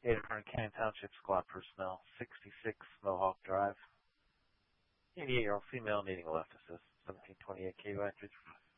Adafruit Canyon Township Squad personnel, 66 Mohawk Drive. 88-year-old female needing a left assist, 1728 KUI 335.